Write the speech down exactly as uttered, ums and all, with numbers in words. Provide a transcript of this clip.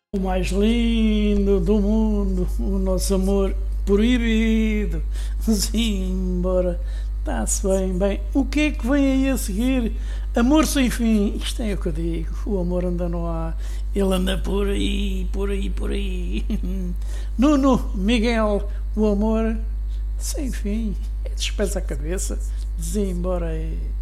O mais lindo do mundo, o nosso amor proibido. Simbora, está-se bem, bem. O que é que vem aí a seguir? Amor sem fim. Isto é o que eu digo. O amor anda no ar. Ele anda por aí, por aí, por aí. Nuno, Miguel, o amor sem fim. É despesa a cabeça. Simbora aí.